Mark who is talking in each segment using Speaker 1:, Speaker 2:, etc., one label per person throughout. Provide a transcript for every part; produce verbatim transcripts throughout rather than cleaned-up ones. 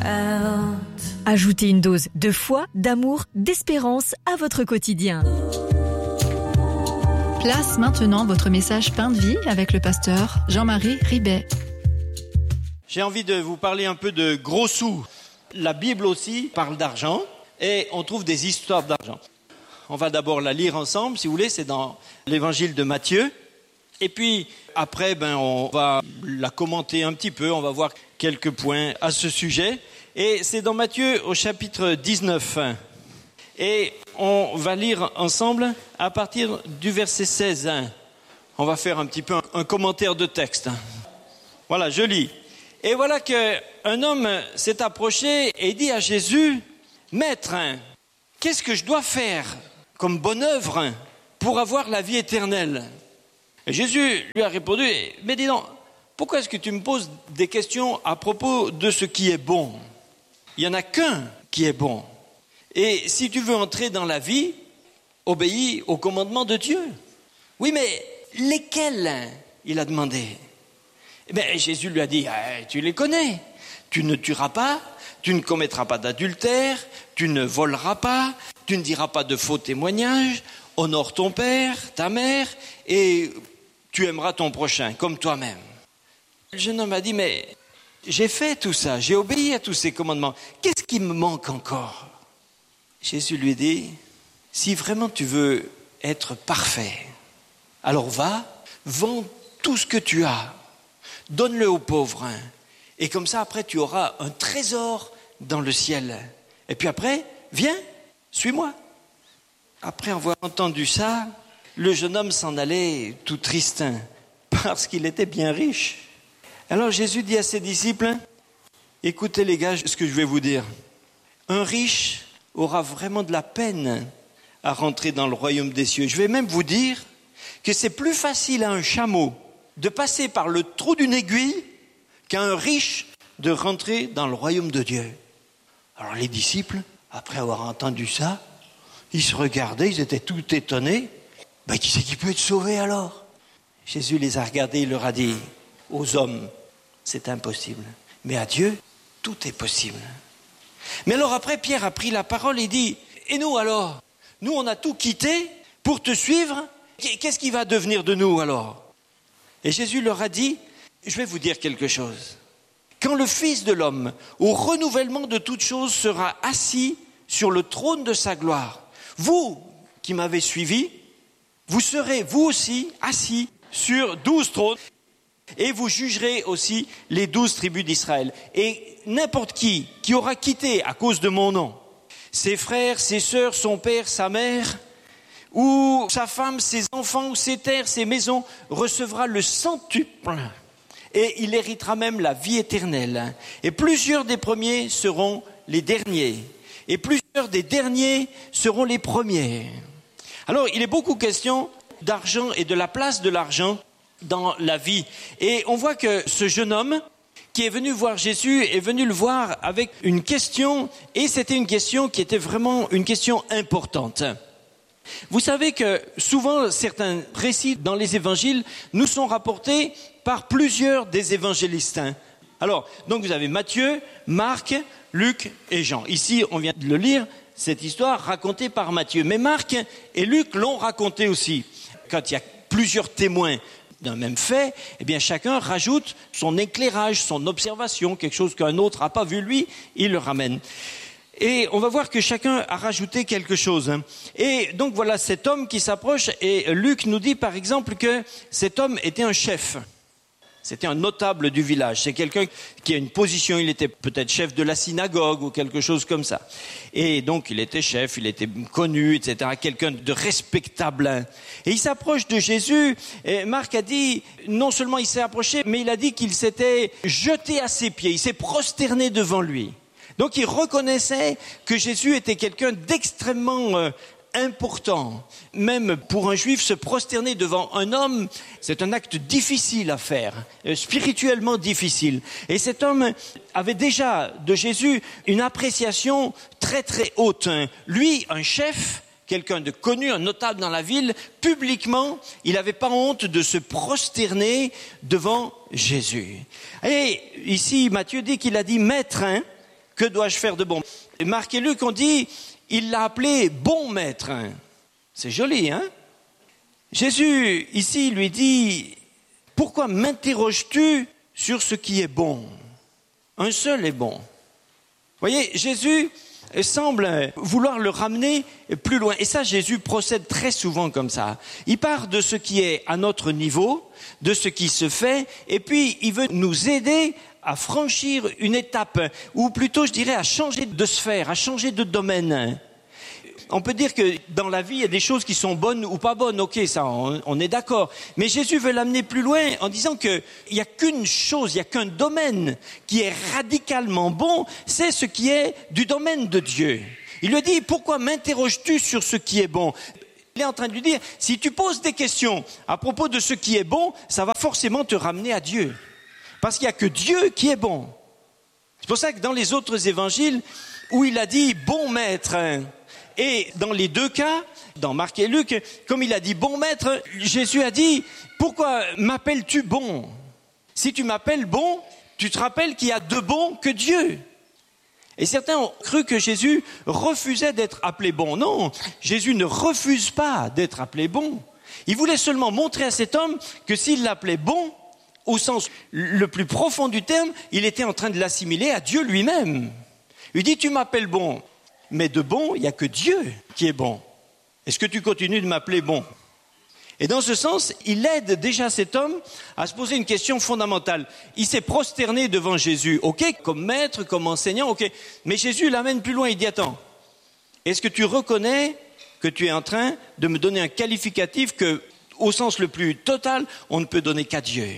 Speaker 1: Ajoutez une dose de foi, d'amour, d'espérance à votre quotidien.
Speaker 2: Place maintenant votre message Pain de vie avec le pasteur Jean-Marie Ribet.
Speaker 3: J'ai envie de vous parler un peu de gros sous. La Bible aussi parle d'argent et on trouve des histoires d'argent. On va d'abord la lire ensemble, si vous voulez, c'est dans l'évangile de Matthieu. Et puis après, ben, on va la commenter un petit peu, on va voir quelques points à ce sujet. Et c'est dans Matthieu au chapitre dix-neuf. Et on va lire ensemble à partir du verset seize. On va faire un petit peu un commentaire de texte. Voilà, je lis. Et voilà qu'un homme s'est approché et dit à Jésus, « Maître, qu'est-ce que je dois faire comme bonne œuvre pour avoir la vie éternelle ?» Et Jésus lui a répondu, « Mais dis donc, pourquoi est-ce que tu me poses des questions à propos de ce qui est bon ? Il n'y en a qu'un qui est bon. Et si tu veux entrer dans la vie, obéis au commandement de Dieu. » « Oui, mais lesquels ?» il a demandé. Eh bien, Jésus lui a dit, ah, tu les connais. Tu ne tueras pas, tu ne commettras pas d'adultère, tu ne voleras pas, tu ne diras pas de faux témoignages, honore ton père, ta mère, et tu aimeras ton prochain comme toi-même. Le jeune homme a dit, mais j'ai fait tout ça, j'ai obéi à tous ces commandements. Qu'est-ce qui me manque encore ? Jésus lui dit, si vraiment tu veux être parfait, alors va, vends tout ce que tu as, donne-le aux pauvres, et comme ça après tu auras un trésor dans le ciel. Et puis après, viens, suis-moi. Après avoir entendu ça, le jeune homme s'en allait tout triste, parce qu'il était bien riche. Alors Jésus dit à ses disciples, écoutez les gars, ce que je vais vous dire. Un riche aura vraiment de la peine à rentrer dans le royaume des cieux. Je vais même vous dire que c'est plus facile à un chameau de passer par le trou d'une aiguille qu'à un riche de rentrer dans le royaume de Dieu. Alors les disciples, après avoir entendu ça, ils se regardaient, ils étaient tout étonnés. Ben, qui c'est qui peut être sauvé alors ? Jésus les a regardés, il leur a dit, aux hommes, c'est impossible. Mais à Dieu, tout est possible. Mais alors après, Pierre a pris la parole et dit, et nous alors ? Nous, on a tout quitté pour te suivre. Qu'est-ce qui va devenir de nous alors ? Et Jésus leur a dit, je vais vous dire quelque chose. Quand le Fils de l'homme, au renouvellement de toutes choses, sera assis sur le trône de sa gloire, vous qui m'avez suivi, vous serez vous aussi assis sur douze trônes et vous jugerez aussi les douze tribus d'Israël. Et n'importe qui qui aura quitté à cause de mon nom, ses frères, ses sœurs, son père, sa mère, ou sa femme, ses enfants, ou ses terres, ses maisons, recevra le centuple et il héritera même la vie éternelle. Et plusieurs des premiers seront les derniers, et plusieurs des derniers seront les premiers. Alors, il est beaucoup question d'argent et de la place de l'argent dans la vie. Et on voit que ce jeune homme qui est venu voir Jésus est venu le voir avec une question, et c'était une question qui était vraiment une question importante. Vous savez que souvent certains récits dans les évangiles nous sont rapportés par plusieurs des évangélistes. Alors, donc vous avez Matthieu, Marc, Luc et Jean. Ici, on vient de le lire, cette histoire racontée par Matthieu. Mais Marc et Luc l'ont racontée aussi. Quand il y a plusieurs témoins d'un même fait, eh bien chacun rajoute son éclairage, son observation, quelque chose qu'un autre n'a pas vu lui, il le ramène. Et on va voir que chacun a rajouté quelque chose. Et donc voilà cet homme qui s'approche, et Luc nous dit par exemple que cet homme était un chef. C'était un notable du village. C'est quelqu'un qui a une position, il était peut-être chef de la synagogue ou quelque chose comme ça. Et donc il était chef, il était connu, et cetera. Quelqu'un de respectable. Et il s'approche de Jésus. Et Marc a dit, non seulement il s'est approché, mais il a dit qu'il s'était jeté à ses pieds. Il s'est prosterné devant lui. Donc il reconnaissait que Jésus était quelqu'un d'extrêmement euh, important. Même pour un juif, se prosterner devant un homme, c'est un acte difficile à faire, euh, spirituellement difficile. Et cet homme avait déjà de Jésus une appréciation très très haute. Lui, un chef, quelqu'un de connu, un notable dans la ville, publiquement, il n'avait pas honte de se prosterner devant Jésus. Et ici, Matthieu dit qu'il a dit « Maître », hein, que dois-je faire de bon? Et Marc et Luc ont dit, il l'a appelé bon maître. C'est joli, hein? Jésus, ici, lui dit, pourquoi m'interroges-tu sur ce qui est bon? Un seul est bon. Vous voyez, Jésus semble vouloir le ramener plus loin. Et ça, Jésus procède très souvent comme ça. Il part de ce qui est à notre niveau, de ce qui se fait, et puis il veut nous aider à franchir une étape, ou plutôt, je dirais, à changer de sphère, à changer de domaine. On peut dire que dans la vie, il y a des choses qui sont bonnes ou pas bonnes. Ok, ça, on, on est d'accord. Mais Jésus veut l'amener plus loin en disant qu'il n'y a qu'une chose, il n'y a qu'un domaine qui est radicalement bon, c'est ce qui est du domaine de Dieu. Il lui dit, pourquoi m'interroges-tu sur ce qui est bon? Il est en train de lui dire, si tu poses des questions à propos de ce qui est bon, ça va forcément te ramener à Dieu. Parce qu'il n'y a que Dieu qui est bon. C'est pour ça que dans les autres évangiles, où il a dit, bon maître, et dans les deux cas, dans Marc et Luc, comme il a dit bon maître, Jésus a dit, pourquoi m'appelles-tu bon? Si tu m'appelles bon, tu te rappelles qu'il y a de bon que Dieu. Et certains ont cru que Jésus refusait d'être appelé bon. Non, Jésus ne refuse pas d'être appelé bon. Il voulait seulement montrer à cet homme que s'il l'appelait bon, au sens le plus profond du terme, il était en train de l'assimiler à Dieu lui-même. Il dit, tu m'appelles bon, mais de bon, il n'y a que Dieu qui est bon. Est-ce que tu continues de m'appeler bon? Et dans ce sens, il aide déjà cet homme à se poser une question fondamentale. Il s'est prosterné devant Jésus, ok, comme maître, comme enseignant, ok. Mais Jésus l'amène plus loin, il dit, attends, est-ce que tu reconnais que tu es en train de me donner un qualificatif que, au sens le plus total, on ne peut donner qu'à Dieu?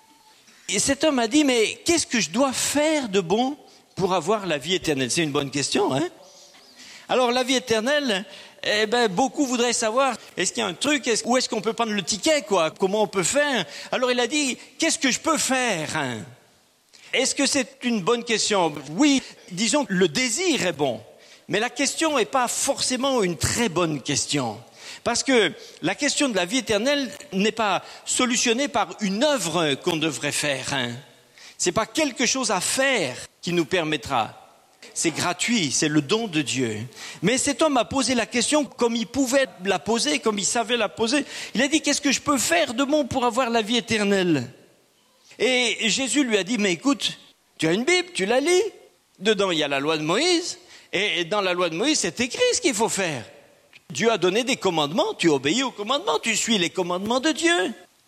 Speaker 3: Et cet homme a dit, mais qu'est-ce que je dois faire de bon pour avoir la vie éternelle? C'est une bonne question, hein? Alors la vie éternelle, eh ben beaucoup voudraient savoir, est-ce qu'il y a un truc, est-ce, où est-ce qu'on peut prendre le ticket, quoi? Comment on peut faire? Alors il a dit, qu'est-ce que je peux faire, hein? Est-ce que c'est une bonne question? Oui, disons que le désir est bon, mais la question n'est pas forcément une très bonne question. Parce que la question de la vie éternelle n'est pas solutionnée par une œuvre qu'on devrait faire. Hein. C'est pas quelque chose à faire qui nous permettra. C'est gratuit, c'est le don de Dieu. Mais cet homme a posé la question comme il pouvait la poser, comme il savait la poser. Il a dit, qu'est-ce que je peux faire de bon pour avoir la vie éternelle? Et Jésus lui a dit, mais écoute, tu as une Bible, tu la lis. Dedans, il y a la loi de Moïse. Et dans la loi de Moïse, c'est écrit ce qu'il faut faire. Dieu a donné des commandements, tu obéis aux commandements, tu suis les commandements de Dieu.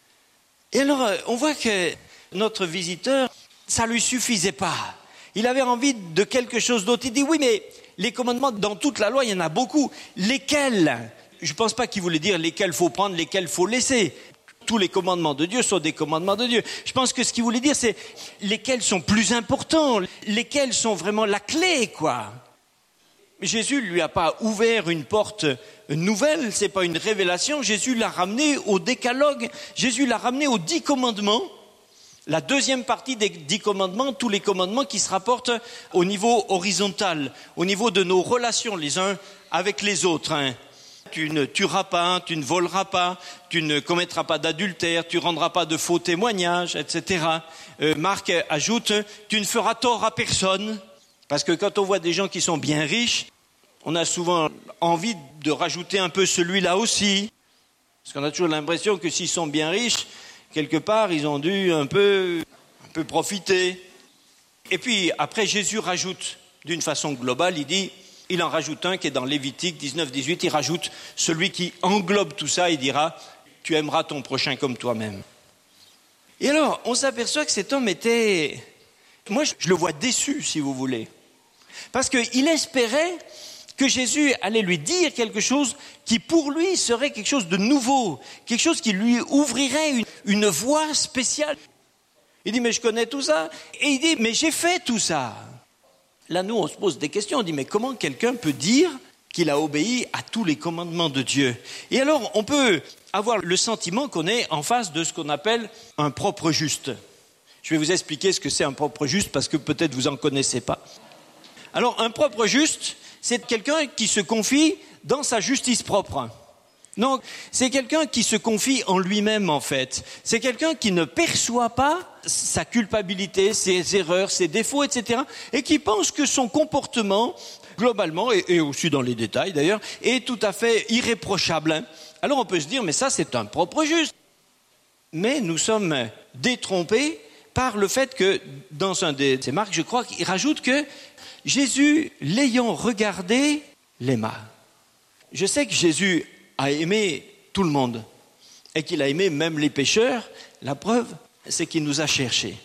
Speaker 3: Et alors, on voit que notre visiteur, ça ne lui suffisait pas. Il avait envie de quelque chose d'autre. Il dit, oui, mais les commandements, dans toute la loi, il y en a beaucoup. Lesquels? Je ne pense pas qu'il voulait dire lesquels il faut prendre, lesquels il faut laisser. Tous les commandements de Dieu sont des commandements de Dieu. Je pense que ce qu'il voulait dire, c'est lesquels sont plus importants, lesquels sont vraiment la clé, quoi. Jésus ne lui a pas ouvert une porte nouvelle, c'est pas une révélation. Jésus l'a ramené au décalogue, Jésus l'a ramené aux dix commandements. La deuxième partie des dix commandements, tous les commandements qui se rapportent au niveau horizontal, au niveau de nos relations les uns avec les autres. Hein. Tu ne tueras pas, tu ne voleras pas, tu ne commettras pas d'adultère, tu ne rendras pas de faux témoignages, et cetera. Euh, Marc ajoute, tu ne feras tort à personne. Parce que quand on voit des gens qui sont bien riches, on a souvent envie de rajouter un peu celui-là aussi. Parce qu'on a toujours l'impression que s'ils sont bien riches, quelque part, ils ont dû un peu, un peu profiter. Et puis, après, Jésus rajoute, d'une façon globale, il dit, il en rajoute un qui est dans Lévitique dix-neuf dix-huit, il rajoute celui qui englobe tout ça, il dira, tu aimeras ton prochain comme toi-même. Et alors, on s'aperçoit que cet homme était... Moi, je le vois déçu, si vous voulez. Parce qu'il espérait que Jésus allait lui dire quelque chose qui, pour lui, serait quelque chose de nouveau, quelque chose qui lui ouvrirait une, une voie spéciale. Il dit, mais je connais tout ça. Et il dit, mais j'ai fait tout ça. Là, nous, on se pose des questions. On dit, mais comment quelqu'un peut dire qu'il a obéi à tous les commandements de Dieu? Et alors, on peut avoir le sentiment qu'on est en face de ce qu'on appelle un propre juste. Je vais vous expliquer ce que c'est un propre juste, parce que peut-être vous n'en connaissez pas. Alors, un propre juste, c'est quelqu'un qui se confie dans sa justice propre. Non, c'est quelqu'un qui se confie en lui-même en fait. C'est quelqu'un qui ne perçoit pas sa culpabilité, ses erreurs, ses défauts, et cetera. Et qui pense que son comportement, globalement, et, et aussi dans les détails d'ailleurs, est tout à fait irréprochable. Alors on peut se dire, mais ça c'est un propre juste. Mais nous sommes détrompés par le fait que, dans un de ses marques, je crois qu'il rajoute que Jésus, l'ayant regardé, l'aima. Je sais que Jésus a aimé tout le monde et qu'il a aimé même les pécheurs. La preuve, c'est qu'il nous a cherchés.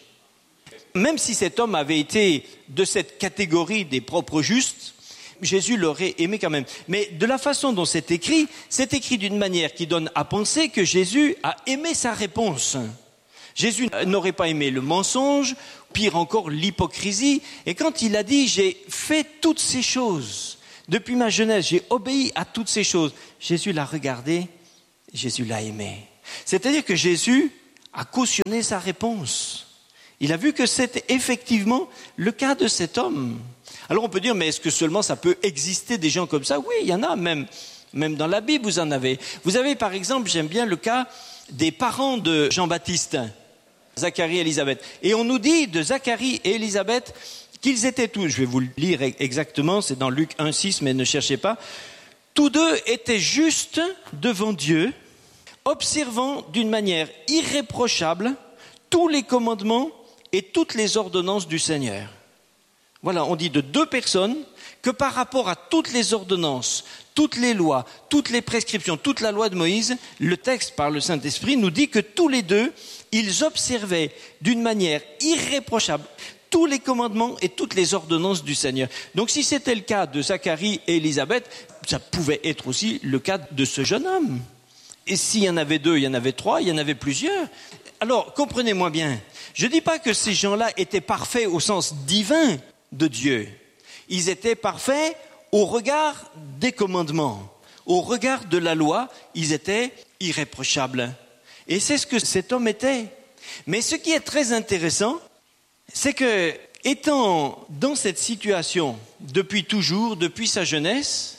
Speaker 3: Même si cet homme avait été de cette catégorie des propres justes, Jésus l'aurait aimé quand même. Mais de la façon dont c'est écrit, c'est écrit d'une manière qui donne à penser que Jésus a aimé sa réponse. Jésus n'aurait pas aimé le mensonge, pire encore l'hypocrisie. Et quand il a dit « j'ai fait toutes ces choses », depuis ma jeunesse, j'ai obéi à toutes ces choses. Jésus l'a regardé, Jésus l'a aimé. C'est-à-dire que Jésus a cautionné sa réponse. Il a vu que c'était effectivement le cas de cet homme. Alors on peut dire, mais est-ce que seulement ça peut exister des gens comme ça ? Oui, il y en a même. Même dans la Bible, vous en avez. Vous avez par exemple, j'aime bien le cas des parents de Jean-Baptiste, Zacharie et Élisabeth. Et on nous dit de Zacharie et Élisabeth qu'ils étaient tous, je vais vous le lire exactement, c'est dans Luc un six, mais ne cherchez pas, tous deux étaient justes devant Dieu, observant d'une manière irréprochable tous les commandements et toutes les ordonnances du Seigneur. Voilà, on dit de deux personnes que par rapport à toutes les ordonnances, toutes les lois, toutes les prescriptions, toute la loi de Moïse, le texte par le Saint-Esprit nous dit que tous les deux, ils observaient d'une manière irréprochable tous les commandements et toutes les ordonnances du Seigneur. Donc si c'était le cas de Zacharie et Élisabeth, ça pouvait être aussi le cas de ce jeune homme. Et s'il y en avait deux, il y en avait trois, il y en avait plusieurs. Alors, comprenez-moi bien, je ne dis pas que ces gens-là étaient parfaits au sens divin de Dieu. Ils étaient parfaits au regard des commandements, au regard de la loi, ils étaient irréprochables. Et c'est ce que cet homme était. Mais ce qui est très intéressant, c'est que, étant dans cette situation depuis toujours, depuis sa jeunesse,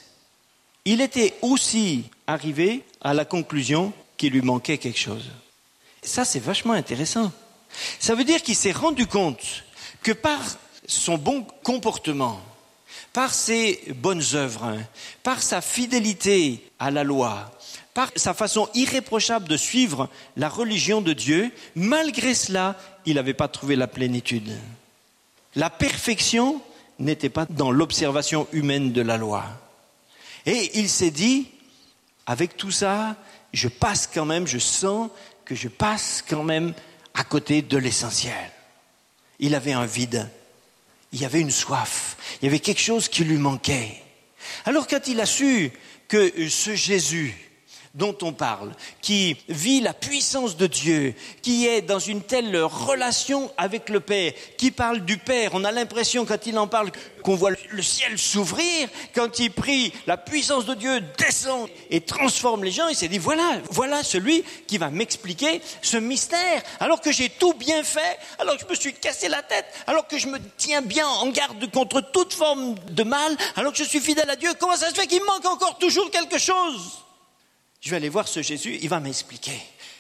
Speaker 3: il était aussi arrivé à la conclusion qu'il lui manquait quelque chose. Ça, c'est vachement intéressant. Ça veut dire qu'il s'est rendu compte que par son bon comportement, par ses bonnes œuvres, par sa fidélité à la loi, par sa façon irréprochable de suivre la religion de Dieu, malgré cela, il n'avait pas trouvé la plénitude. La perfection n'était pas dans l'observation humaine de la loi. Et il s'est dit, avec tout ça, je passe quand même, je sens que je passe quand même à côté de l'essentiel. Il avait un vide, il y avait une soif, il y avait quelque chose qui lui manquait. Alors quand il a su que ce Jésus dont on parle, qui vit la puissance de Dieu, qui est dans une telle relation avec le Père, qui parle du Père, on a l'impression quand il en parle qu'on voit le ciel s'ouvrir, quand il prie, la puissance de Dieu descend et transforme les gens, il s'est dit voilà, voilà celui qui va m'expliquer ce mystère, alors que j'ai tout bien fait, alors que je me suis cassé la tête, alors que je me tiens bien en garde contre toute forme de mal, alors que je suis fidèle à Dieu, comment ça se fait qu'il me manque encore toujours quelque chose ? Je vais aller voir ce Jésus, il va m'expliquer.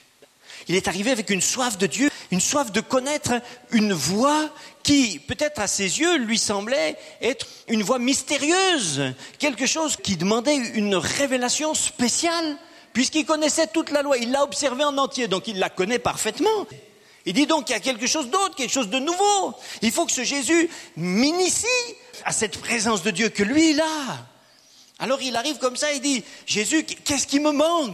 Speaker 3: Il est arrivé avec une soif de Dieu, une soif de connaître une voie qui, peut-être à ses yeux, lui semblait être une voie mystérieuse, quelque chose qui demandait une révélation spéciale, puisqu'il connaissait toute la loi, il l'a observée en entier, donc il la connaît parfaitement. Il dit donc qu'il y a quelque chose d'autre, quelque chose de nouveau. Il faut que ce Jésus m'initie à cette présence de Dieu que lui, il a. Alors il arrive comme ça, il dit, Jésus, qu'est-ce qui me manque ?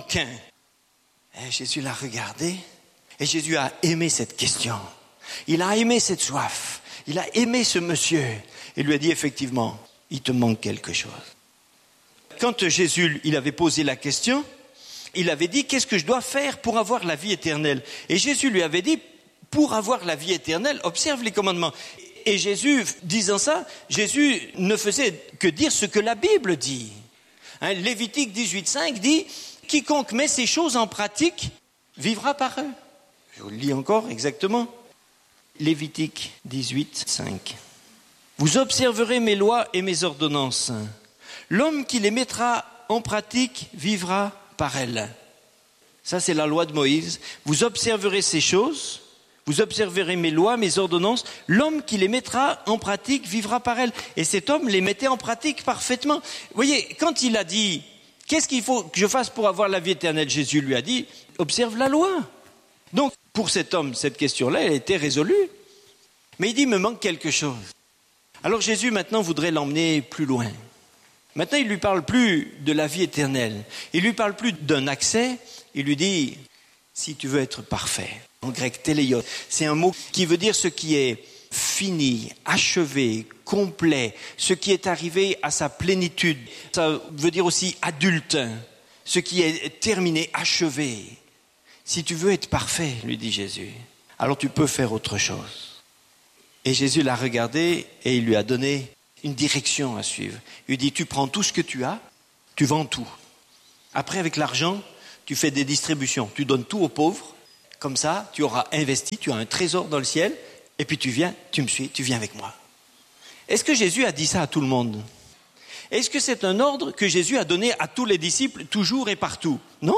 Speaker 3: Et Jésus l'a regardé, et Jésus a aimé cette question. Il a aimé cette soif, il a aimé ce monsieur. Il lui a dit, effectivement, il te manque quelque chose. Quand Jésus, il avait posé la question, il avait dit, qu'est-ce que je dois faire pour avoir la vie éternelle ? Et Jésus lui avait dit, pour avoir la vie éternelle, observe les commandements. Et Jésus, disant ça, Jésus ne faisait que dire ce que la Bible dit. Hein, Lévitique dix-huit cinq dit « Quiconque met ces choses en pratique vivra par eux ». Je vous le lis encore exactement. Lévitique dix-huit cinq. « Vous observerez mes lois et mes ordonnances. L'homme qui les mettra en pratique vivra par elle. Ça, c'est la loi de Moïse. Vous observerez ces choses, vous observerez mes lois, mes ordonnances. L'homme qui les mettra en pratique vivra par elles. Et cet homme les mettait en pratique parfaitement. Vous voyez, quand il a dit, qu'est-ce qu'il faut que je fasse pour avoir la vie éternelle? Jésus lui a dit, observe la loi. Donc, pour cet homme, cette question-là, elle était résolue. Mais il dit, il me manque quelque chose. Alors Jésus, maintenant, voudrait l'emmener plus loin. Maintenant, il ne lui parle plus de la vie éternelle. Il ne lui parle plus d'un accès. Il lui dit, si tu veux être parfait, en grec téléios, c'est un mot qui veut dire ce qui est fini, achevé, complet, ce qui est arrivé à sa plénitude. Ça veut dire aussi adulte, ce qui est terminé, achevé. Si tu veux être parfait, lui dit Jésus, alors tu peux faire autre chose. Et Jésus l'a regardé et il lui a donné une direction à suivre. Il lui dit, tu prends tout ce que tu as, tu vends tout. Après, avec l'argent, tu fais des distributions, tu donnes tout aux pauvres. Comme ça, tu auras investi, tu as un trésor dans le ciel, et puis tu viens, tu me suis, tu viens avec moi. Est-ce que Jésus a dit ça à tout le monde? Est-ce que c'est un ordre que Jésus a donné à tous les disciples, toujours et partout? Non.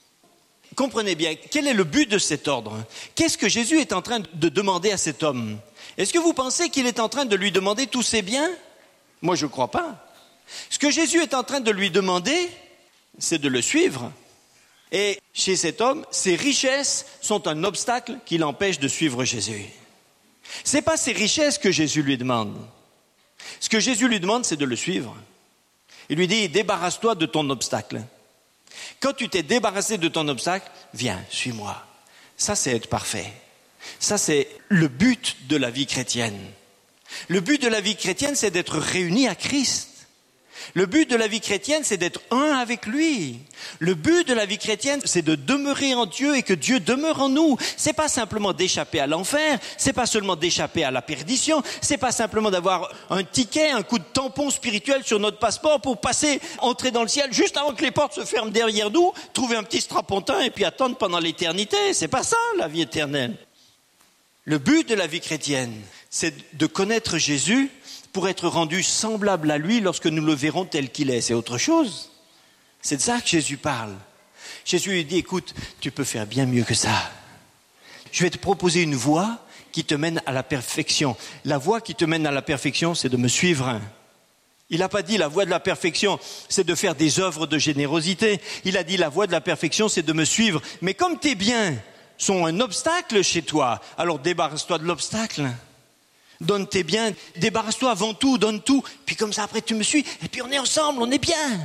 Speaker 3: Comprenez bien, quel est le but de cet ordre? Qu'est-ce que Jésus est en train de demander à cet homme? Est-ce que vous pensez qu'il est en train de lui demander tous ses biens? Moi, je ne crois pas. Ce que Jésus est en train de lui demander, c'est de le suivre. Et chez cet homme, ses richesses sont un obstacle qui l'empêche de suivre Jésus. Ce n'est pas ses richesses que Jésus lui demande. Ce que Jésus lui demande, c'est de le suivre. Il lui dit, débarrasse-toi de ton obstacle. Quand tu t'es débarrassé de ton obstacle, viens, suis-moi. Ça, c'est être parfait. Ça, c'est le but de la vie chrétienne. Le but de la vie chrétienne, c'est d'être réunis à Christ. Le but de la vie chrétienne, c'est d'être un avec lui. Le but de la vie chrétienne, c'est de demeurer en Dieu et que Dieu demeure en nous. C'est pas simplement d'échapper à l'enfer, c'est pas seulement d'échapper à la perdition, c'est pas simplement d'avoir un ticket, un coup de tampon spirituel sur notre passeport pour passer, entrer dans le ciel juste avant que les portes se ferment derrière nous, trouver un petit strapontin et puis attendre pendant l'éternité. C'est pas ça, la vie éternelle. Le but de la vie chrétienne, c'est de connaître Jésus pour être rendu semblable à lui lorsque nous le verrons tel qu'il est. C'est autre chose. C'est de ça que Jésus parle. Jésus lui dit, écoute, tu peux faire bien mieux que ça. Je vais te proposer une voie qui te mène à la perfection. La voie qui te mène à la perfection, c'est de me suivre. Il n'a pas dit la voie de la perfection, c'est de faire des œuvres de générosité. Il a dit la voie de la perfection, c'est de me suivre. Mais comme tes biens sont un obstacle chez toi, alors débarrasse-toi de l'obstacle. Donne tes biens, débarrasse-toi avant tout, donne tout, puis comme ça après tu me suis, et puis on est ensemble, on est bien.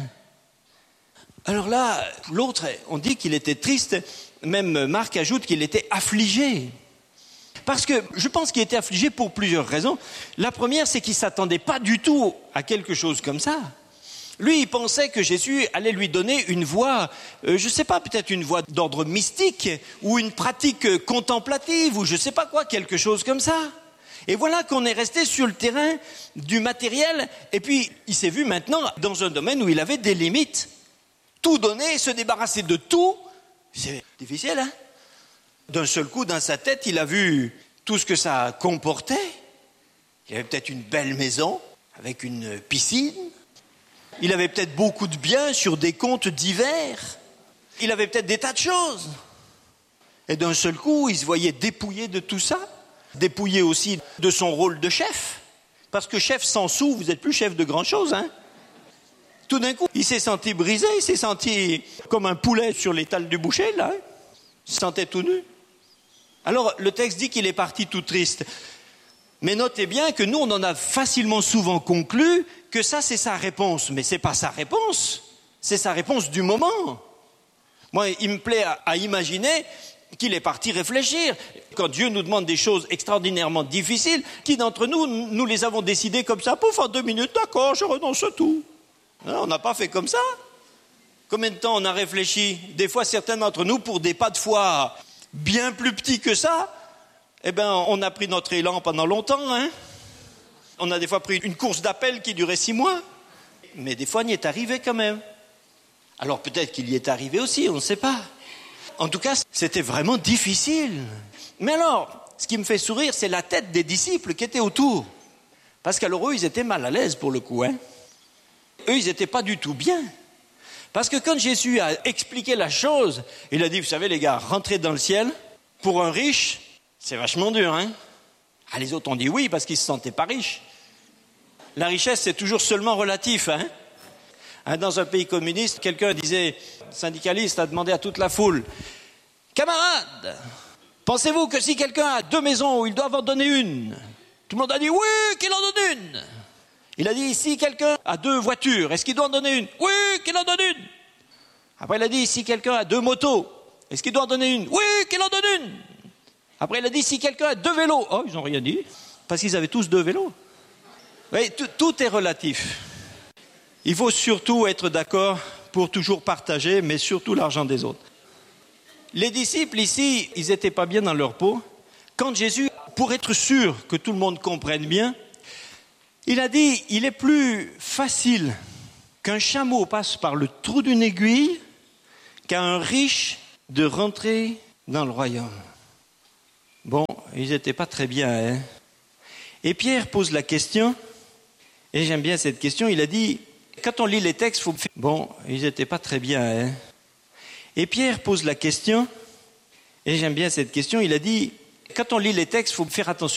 Speaker 3: Alors là, l'autre, on dit qu'il était triste, même Marc ajoute qu'il était affligé. Parce que je pense qu'il était affligé pour plusieurs raisons. La première, c'est qu'il ne s'attendait pas du tout à quelque chose comme ça. Lui, il pensait que Jésus allait lui donner une voie, euh, je ne sais pas, peut-être une voie d'ordre mystique, ou une pratique contemplative, ou je ne sais pas quoi, quelque chose comme ça. Et voilà qu'on est resté sur le terrain du matériel, et puis il s'est vu maintenant dans un domaine où il avait des limites. Tout donner, se débarrasser de tout, c'est difficile, hein? D'un seul coup, dans sa tête, il a vu tout ce que ça comportait. Il avait peut-être une belle maison, avec une piscine. Il avait peut-être beaucoup de biens sur des comptes divers. Il avait peut-être des tas de choses. Et d'un seul coup, il se voyait dépouillé de tout ça. Dépouillé aussi de son rôle de chef. Parce que chef sans sous, vous n'êtes plus chef de grand-chose, hein. Tout d'un coup, il s'est senti brisé, il s'est senti comme un poulet sur l'étal du boucher, là. Hein. Il se sentait tout nu. Alors, le texte dit qu'il est parti tout triste. Mais notez bien que nous, on en a facilement souvent conclu que ça, c'est sa réponse. Mais ce n'est pas sa réponse. C'est sa réponse du moment. Moi, il me plaît à, à imaginer qu'il est parti réfléchir. Quand Dieu nous demande des choses extraordinairement difficiles, qui d'entre nous, nous les avons décidées comme ça, pouf, en deux minutes, d'accord, je renonce à tout. Non, on n'a pas fait comme ça. Combien de temps on a réfléchi? Des fois, certains d'entre nous, pour des pas de foi bien plus petits que ça, eh ben, on a pris notre élan pendant longtemps, hein. On a des fois pris une course d'appel qui durait six mois. Mais des fois, on y est arrivé quand même. Alors peut-être qu'il y est arrivé aussi, on ne sait pas. En tout cas, c'était vraiment difficile. Mais alors, ce qui me fait sourire, c'est la tête des disciples qui étaient autour. Parce qu'alors eux, ils étaient mal à l'aise pour le coup, hein. Eux, ils n'étaient pas du tout bien. Parce que quand Jésus a expliqué la chose, il a dit, vous savez les gars, rentrer dans le ciel, pour un riche, c'est vachement dur, hein? Ah, les autres ont dit oui, parce qu'ils ne se sentaient pas riches. La richesse, c'est toujours seulement relatif, hein? Dans un pays communiste, quelqu'un disait, syndicaliste a demandé à toute la foule, camarades, pensez-vous que si quelqu'un a deux maisons, il doit en donner une? Tout le monde a dit oui, qu'il en donne une. Il a dit, si quelqu'un a deux voitures, est-ce qu'il doit en donner une? Oui, qu'il en donne une. Après, il a dit, si quelqu'un a deux motos, est-ce qu'il doit en donner une? Oui, qu'il en donne une. Après, il a dit, si quelqu'un a deux vélos, oh, ils n'ont rien dit, parce qu'ils avaient tous deux vélos. Oui, tout, tout est relatif. Il faut surtout être d'accord pour toujours partager, mais surtout l'argent des autres. Les disciples ici, ils n'étaient pas bien dans leur peau. Quand Jésus, pour être sûr que tout le monde comprenne bien, il a dit, il est plus facile qu'un chameau passe par le trou d'une aiguille qu'à un riche de rentrer dans le royaume. Bon, ils n'étaient pas très bien, hein. Et Pierre pose la question, et j'aime bien cette question, il a dit, quand on lit les textes, il faut... Bon, ils n'étaient pas très bien, hein. Et Pierre pose la question, et j'aime bien cette question, il a dit, quand on lit les textes, il faut faire attention.